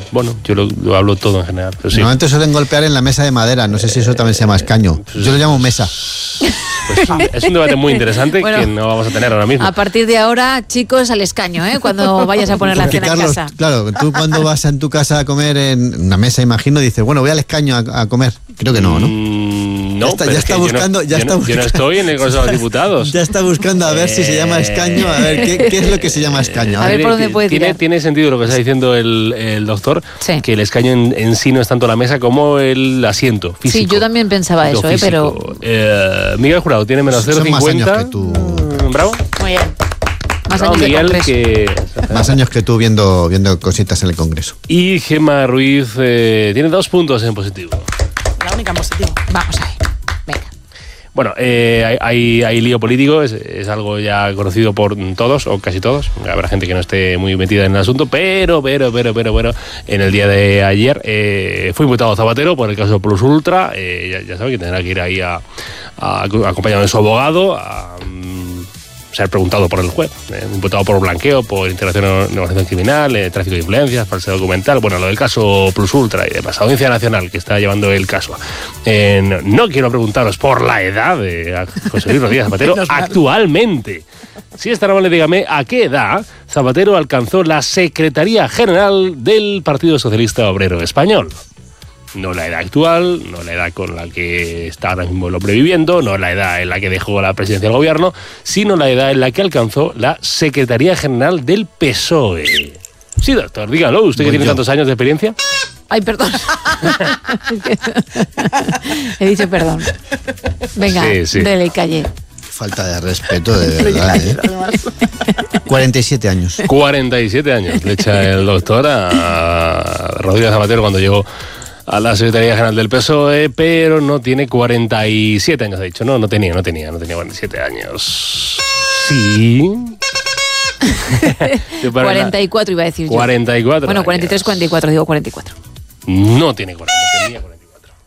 bueno, yo lo hablo todo en general. Pero sí. Normalmente suelen golpear en la mesa de madera, no sé si eso también se llama escaño. Yo lo llamo mesa. Pues es un debate muy interesante que no vamos a tener ahora mismo. A partir de ahora, chicos, al escaño, cuando vayas a poner la cena en casa. Claro, tú cuando vas en tu casa a comer en una mesa, imagino, dices, bueno, voy al escaño a comer. Creo que no, ¿no? No, ya está buscando. Yo no estoy en el Congreso de los Diputados. Ya está buscando a ver si se llama escaño, a ver qué es lo que se llama escaño. A ver por dónde puede tirar. Tiene sentido lo que está diciendo el doctor, sí. Que el escaño en sí no es tanto la mesa como el asiento físico. Sí, yo también pensaba eso, pero... Miguel Jurado tiene menos 0,50. Más años que tú. Bravo. Muy bien. Más años más años que tú viendo cositas en el Congreso. Y Gemma Ruiz tiene 2 puntos en positivo. La única en positivo. Vamos ahí. Venga. Bueno, hay lío político, es algo ya conocido por todos, o casi todos. Habrá gente que no esté muy metida en el asunto, pero, en el día de ayer fue imputado Zapatero por el caso Plus Ultra. Ya sabe que tendrá que ir ahí acompañado de su abogado, a ser preguntado por el juez, imputado por blanqueo, por integración en negociación criminal, tráfico de influencias, falsedad documental, bueno, lo del caso Plus Ultra y demás, Audiencia Nacional que está llevando el caso. No quiero preguntaros por la edad de José Luis Rodríguez Zapatero actualmente. Si es tan amable, dígame, ¿a qué edad Zapatero alcanzó la Secretaría General del Partido Socialista Obrero Español? No la edad actual, no la edad con la que está ahora mismo el hombre viviendo, no la edad en la que dejó la presidencia del gobierno, sino la edad en la que alcanzó la Secretaría General del PSOE. Sí, doctor, dígalo, usted que tiene tantos años de experiencia. Ay, perdón. He dicho perdón. Venga, sí. Dele calle. Falta de respeto, de verdad. 47 años. 47 años le echa el doctor a Rodríguez Zapatero cuando llegó a la Secretaría General del PSOE, pero no tiene 47 años, ha dicho. No tenía 47 años. Sí. 44 iba a decir yo. 44. Bueno, 43, 44, digo 44. No tiene 40, tenía 44.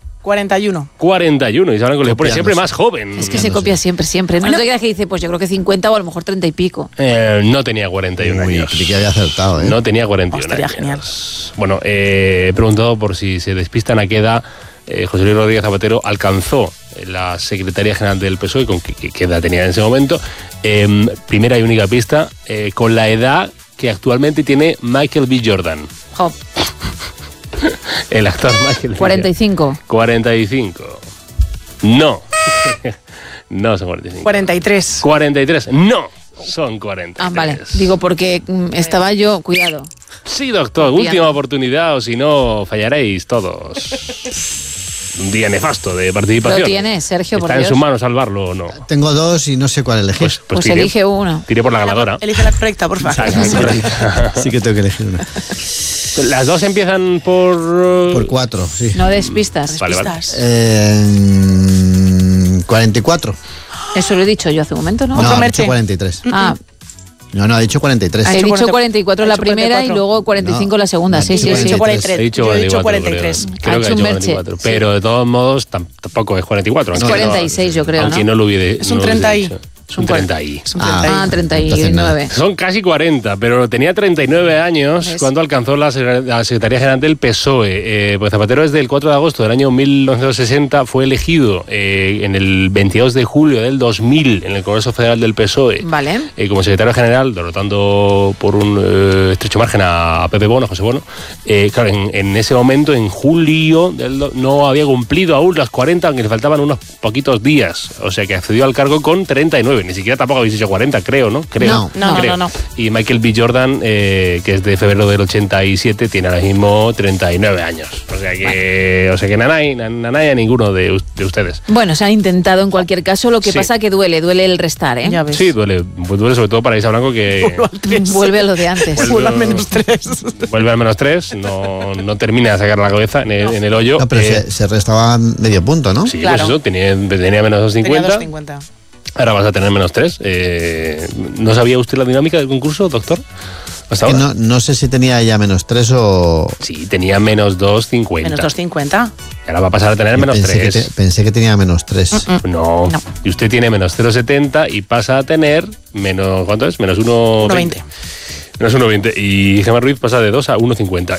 41. Y saben que le pone siempre más joven. Es que se copia siempre. No te creas que dice, pues yo creo que 50 o a lo mejor 30 y pico. No tenía 41 años. Creí que había acertado, No tenía 41 años. Genial. Bueno, he preguntado por si se despistan a qué edad José Luis Rodríguez Zapatero alcanzó la Secretaría General del PSOE, con qué edad tenía en ese momento. Primera y única pista, con la edad que actualmente tiene Michael B. Jordan. Oh. El actor Michael 45. 45. No. No son 45. 43. 43. No. Son 43. Ah, vale. Digo, porque estaba yo... Cuidado. Sí, doctor. Última oportunidad, o si no, fallaréis todos. Un día nefasto de participación. Lo tiene, Sergio, por ¿Está Dios? en sus manos salvarlo o no? Tengo 2 y no sé cuál elegir. Pues elige uno. Tiré por la ganadora. Elige la correcta, por favor. Sí que tengo que elegir una. Las 2 empiezan por... Por 4, sí. No des pistas. Vale. 44. Eso lo he dicho yo hace un momento, ¿no? No, ha dicho 43. Ah, No, ha dicho 43. he dicho 44 la primera y luego 45 la segunda. Sí. He dicho 43. Yo he dicho 43. Creo que ha dicho 44. Pero de todos modos tampoco es 44. Es 46, yo creo, aunque ¿no? no lo hubiese. Es un 30 y. Es un 30 y. 39. Son casi 40, pero tenía 39 años cuando alcanzó la Secretaría General del PSOE. Pues Zapatero desde el 4 de agosto del año 1960 fue elegido en el 22 de julio del 2000 en el Congreso Federal del PSOE. Vale. Como secretario general, derrotando por un estrecho margen a Pepe Bono, José Bono. Claro, en ese momento, en julio, no había cumplido aún las 40, aunque le faltaban unos poquitos días. O sea que accedió al cargo con 39. Ni siquiera tampoco habéis dicho 40, creo, ¿no? Creo. No. Y Michael B. Jordan, que es de febrero del 87, tiene ahora mismo 39 años. O sea que nanay a ninguno de ustedes. Bueno, se han intentado en cualquier caso. Lo que pasa que duele el restar, ¿eh? Ya ves. Sí, duele sobre todo para Isa Blanco, que vuelve a lo de antes. Vuelve al menos 3. Vuelve al menos 3, no termina de sacar la cabeza en el hoyo. No, pero se restaba medio punto, ¿no? Sí, claro. Pues eso, tenía menos 2,50. Tenía 2,50. Ahora vas a tener menos 3. ¿No sabía usted la dinámica del concurso, doctor? ¿Hasta ahora? No sé si tenía ya menos 3 o... Sí, tenía menos 2,50. Menos 2,50. Y ahora va a pasar a tener menos 3. Pensé que tenía menos 3. No. Y usted tiene menos 0,70 y pasa a tener menos... ¿Cuánto es? Menos 1,20. Menos 1,20. Y Gemma Ruiz pasa de 2 a 1,50.